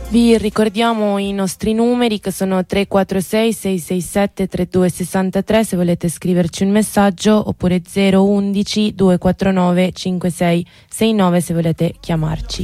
Vi ricordiamo i nostri numeri che sono 346 667 3263 se volete scriverci un messaggio, oppure 011 249 5669 se volete chiamarci.